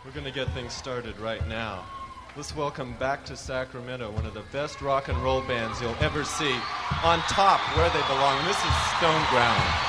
We're going to get things started right now. Let's welcome back to Sacramento one of the best rock and roll bands you'll ever see. On top, where they belong, this is Stone Ground.